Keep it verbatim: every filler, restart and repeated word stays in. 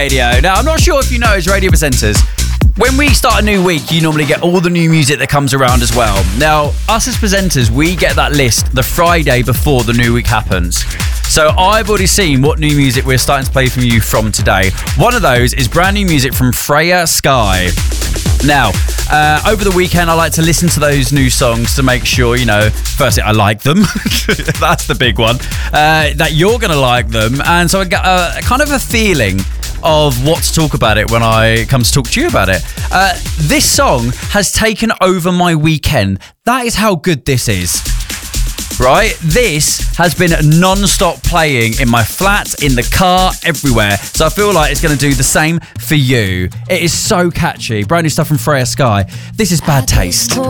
Radio. Now, I'm not sure if you know as radio presenters, when we start a new week, you normally get all the new music that comes around as well. Now, us as presenters, we get that list the Friday before the new week happens. So I've already seen what new music we're starting to play from you from today. One of those is brand new music from Freya Sky. Now, uh, over the weekend, I like to listen to those new songs to make sure, you know, firstly, I like them. That's the big one. Uh, that you're going to like them. And so I get a, kind of a feeling of what to talk about it when I come to talk to you about it. Uh, this song has taken over my weekend. That is how good this is. Right? This has been non-stop playing in my flat, in the car, everywhere. So I feel like it's going to do the same for you. It is so catchy. Brand new stuff from Freya Sky. This is Bad Taste.